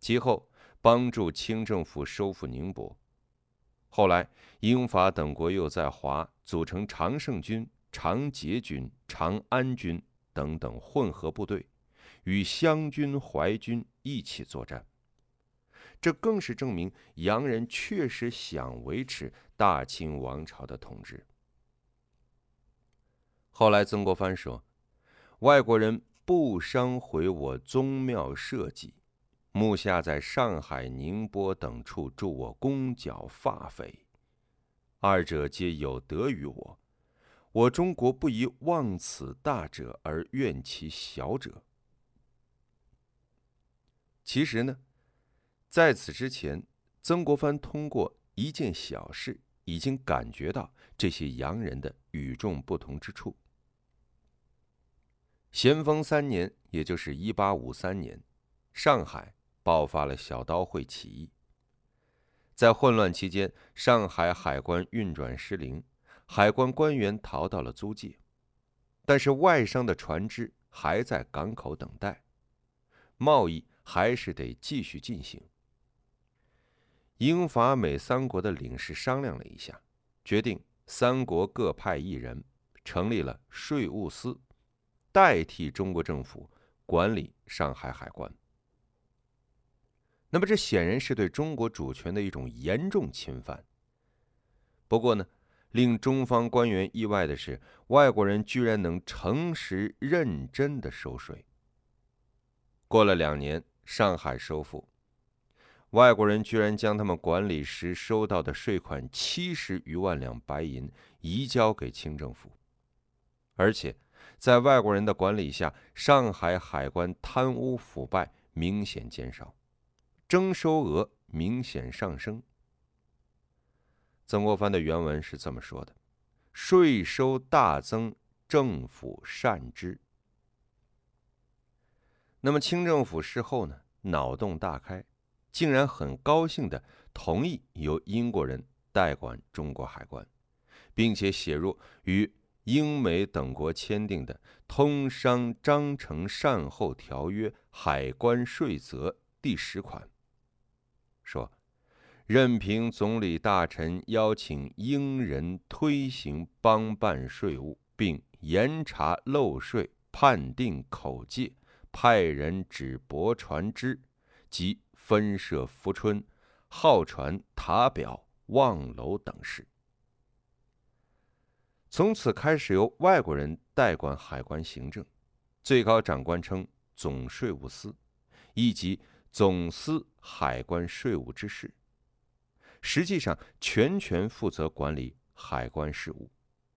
其后帮助清政府收复宁波。后来，英法等国又在华组成常胜军、常捷军、长安军等等混合部队，与湘军、淮军一起作战。这更是证明洋人确实想维持大清王朝的统治。后来曾国藩说，外国人不伤毁我宗庙社稷，目下在上海、宁波等处助我攻剿发匪，二者皆有德于我。我中国不宜忘此大者而怨其小者。其实呢，在此之前，曾国藩通过一件小事，已经感觉到这些洋人的与众不同之处。咸丰3年，也就是1853年，上海爆发了小刀会起义。在混乱期间，上海海关运转失灵，海关官员逃到了租界，但是外商的船只还在港口等待，贸易还是得继续进行。英法美三国的领事商量了一下，决定三国各派一人，成立了税务司，代替中国政府管理上海海关。那么这显然是对中国主权的一种严重侵犯。不过呢，令中方官员意外的是，外国人居然能诚实认真地收税。过了2年，上海收复，外国人居然将他们管理时收到的税款70余万两白银移交给清政府，而且在外国人的管理下，上海海关贪污腐败明显减少，征收额明显上升。曾国藩的原文是这么说的：税收大增，政府善之。那么清政府事后呢，脑洞大开，竟然很高兴地同意由英国人代管中国海关，并且写入与英美等国签订的《通商章程善后条约海关税则》第10款，说任凭总理大臣邀请英人推行帮办税务，并严查漏税，判定口戒，派人指驳船只及分设浮春、号船、塔表、望楼等事。从此开始由外国人代管海关行政，最高长官称总税务司，以及总司海关税务之事，实际上全权负责管理海关事务。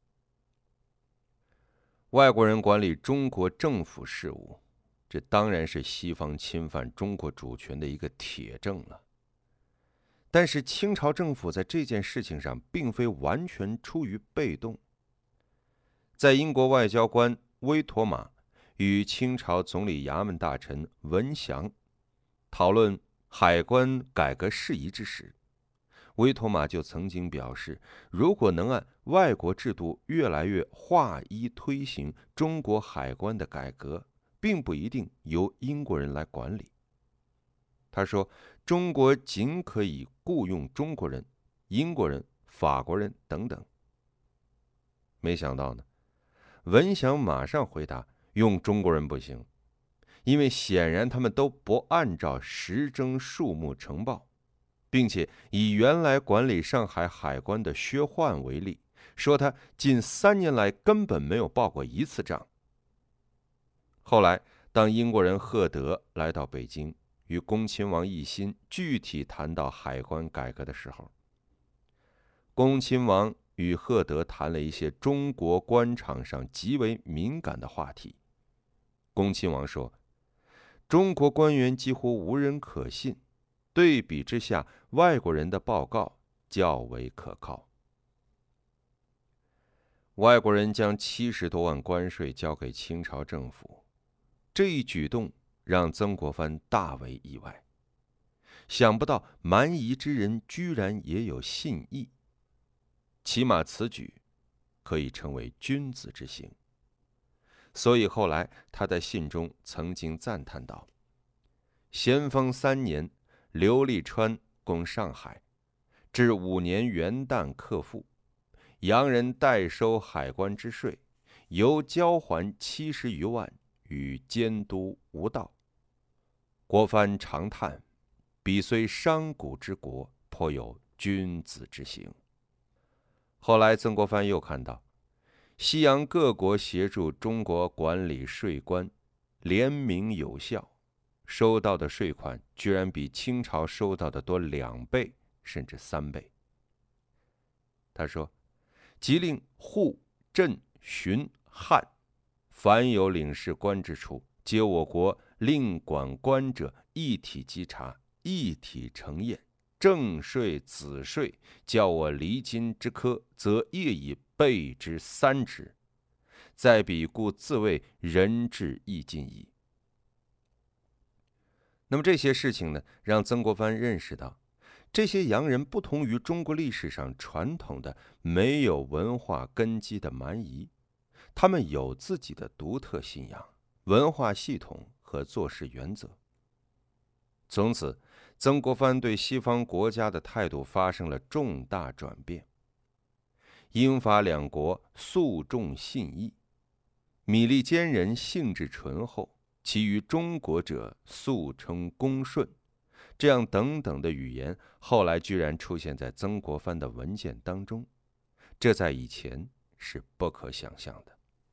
外国人管理中国政府事务，这当然是西方侵犯中国主权的一个铁证了。但是清朝政府在这件事情上并非完全出于被动。在英国外交官威妥玛与清朝总理衙门大臣文祥讨论海关改革事宜之时，威妥玛就曾经表示，如果能按外国制度越来越划一推行中国海关的改革，并不一定由英国人来管理。他说，中国仅可以雇佣中国人、英国人、法国人等等。没想到呢，文祥马上回答，用中国人不行，因为显然他们都不按照实征数目呈报，并且以原来管理上海海关的薛焕为例，说他近3年来根本没有报过一次账。后来当英国人赫德来到北京，与恭亲王奕欣具体谈到海关改革的时候，恭亲王与赫德谈了一些中国官场上极为敏感的话题。恭亲王说，中国官员几乎无人可信，对比之下，外国人的报告较为可靠。外国人将70多万关税交给清朝政府，这一举动让曾国藩大为意外，想不到蛮夷之人居然也有信义，起码此举可以称为君子之行。所以后来他在信中曾经赞叹道，咸丰3年刘立川攻上海，至5年元旦克复，洋人代收海关之税，由交还70余万与监督无道。国藩长叹，彼虽商贾之国，颇有君子之行。后来曾国藩又看到，西洋各国协助中国管理税关，联名有效，收到的税款居然比清朝收到的多2倍甚至3倍。他说，即令户、镇、巡、汉，凡有领事官之处，皆我国令管官者一体稽查，一体呈验，正税子税，叫我离京之科，则业以备之3职。在彼故自谓人至义尽矣。那么这些事情呢，让曾国藩认识到，这些洋人不同于中国历史上传统的没有文化根基的蛮夷，他们有自己的独特信仰、文化系统和做事原则。从此，曾国藩对西方国家的态度发生了重大转变。英法两国素重信义，米利坚人性质醇厚，其余中国者素称恭顺，这样等等的语言，后来居然出现在曾国藩的文件当中，这在以前是不可想象的。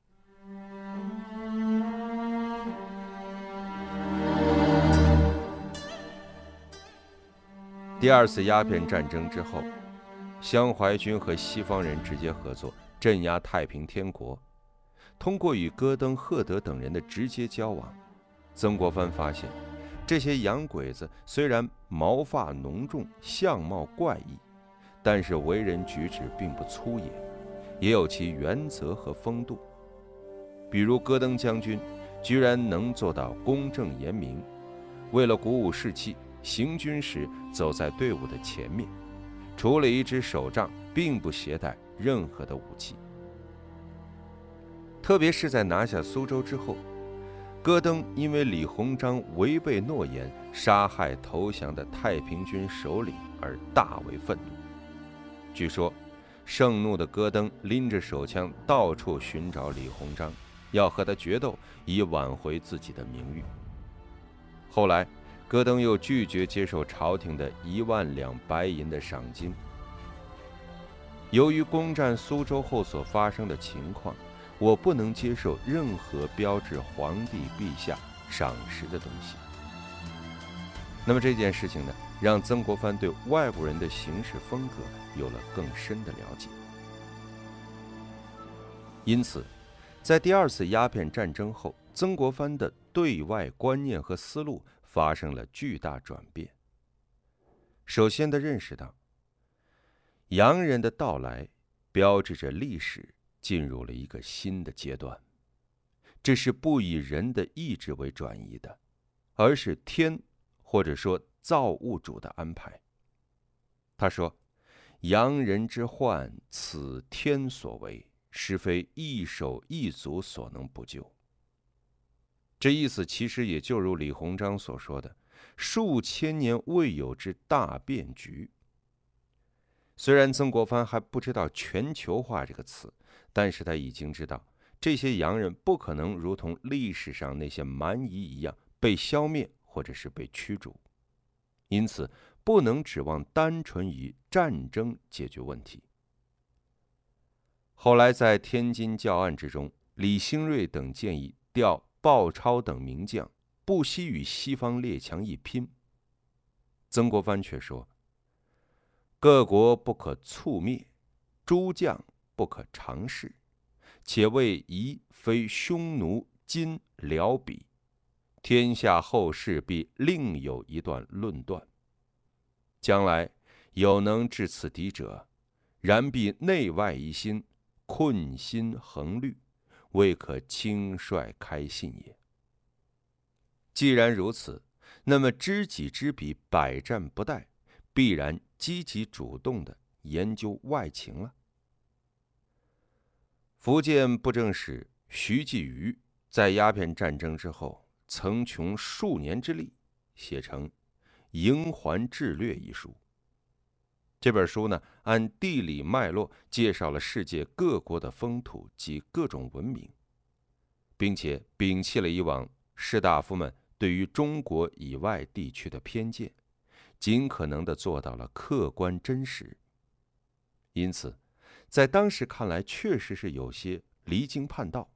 第2次鸦片战争之后，湘淮军和西方人直接合作，镇压太平天国。通过与戈登、赫德等人的直接交往，曾国藩发现，这些洋鬼子虽然毛发浓重，相貌怪异，但是为人举止并不粗野，也有其原则和风度。比如戈登将军居然能做到公正严明，为了鼓舞士气，行军时走在队伍的前面，除了一支手杖，并不携带任何的武器。特别是在拿下苏州之后，戈登因为李鸿章违背诺言，杀害投降的太平军首领而大为愤怒。据说，盛怒的戈登拎着手枪到处寻找李鸿章，要和他决斗，以挽回自己的名誉。后来，戈登又拒绝接受朝廷的1万两白银的赏金。由于攻占苏州后所发生的情况，我不能接受任何标志皇帝陛下赏识的东西。那么这件事情呢，让曾国藩对外国人的行事风格有了更深的了解。因此，在第2次鸦片战争后，曾国藩的对外观念和思路发生了巨大转变。首先的认识到，洋人的到来标志着历史进入了一个新的阶段，这是不以人的意志为转移的，而是天或者说造物主的安排。他说，洋人之患，此天所为，实非一手一足所能补救。这意思其实也就如李鸿章所说的，数千年未有之大变局。虽然曾国藩还不知道全球化这个词，但是他已经知道，这些洋人不可能如同历史上那些蛮夷一样被消灭或者是被驱逐，因此不能指望单纯以战争解决问题。后来在天津教案之中，李兴瑞等建议调鲍超等名将，不惜与西方列强一拼。曾国藩却说，各国不可猝灭，诸将不可常事，且为夷非匈奴金辽比，天下后世必另有一段论断。将来有能治此敌者，然必内外一心，困心衡虑，未可轻率开信也。既然如此，那么知己知彼，百战不殆，必然积极主动地研究外情了。福建布政使徐继瑜在鸦片战争之后，曾穷数年之力，写成《 瀛环志略》一书。这本书呢，按地理脉络介绍了世界各国的风土及各种文明，并且摒弃了以往士大夫们对于中国以外地区的偏见，尽可能地做到了客观真实。因此，在当时看来，确实是有些离经叛道。